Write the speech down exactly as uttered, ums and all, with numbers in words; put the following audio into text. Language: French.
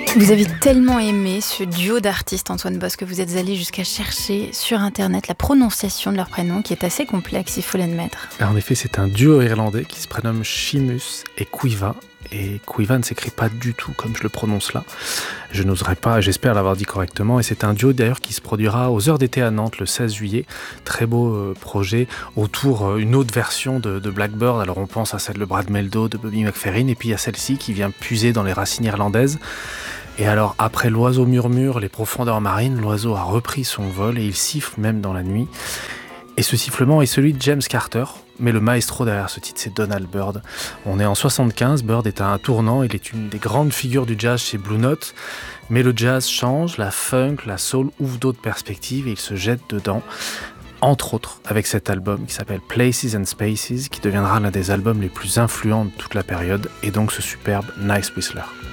Vous avez tellement aimé ce duo d'artistes, Antoine Boss, que vous êtes allé jusqu'à chercher sur Internet la prononciation de leur prénom, qui est assez complexe, il faut l'admettre. En effet, c'est un duo irlandais qui se prénomme Seamus et Cuiva. Et Cuiva ne s'écrit pas du tout comme je le prononce là. Je n'oserais pas, j'espère l'avoir dit correctement. Et c'est un duo d'ailleurs qui se produira aux Heures d'été à Nantes le seize juillet. Très beau euh, projet autour euh, une autre version de, de Blackbird. Alors on pense à celle de Brad Meldo, de Bobby McFerrin. Et puis il y a celle-ci qui vient puiser dans les racines irlandaises. Et alors, après l'oiseau murmure les profondeurs marines, l'oiseau a repris son vol et il siffle même dans la nuit. Et ce sifflement est celui de James Carter, mais le maestro derrière ce titre, c'est Donald Byrd. On est en soixante-quinze, Byrd est à un tournant, il est une des grandes figures du jazz chez Blue Note, mais le jazz change, la funk, la soul ouvrent d'autres perspectives et il se jette dedans. Entre autres, avec cet album qui s'appelle Places and Spaces, qui deviendra l'un des albums les plus influents de toute la période, et donc ce superbe Nice Whistler.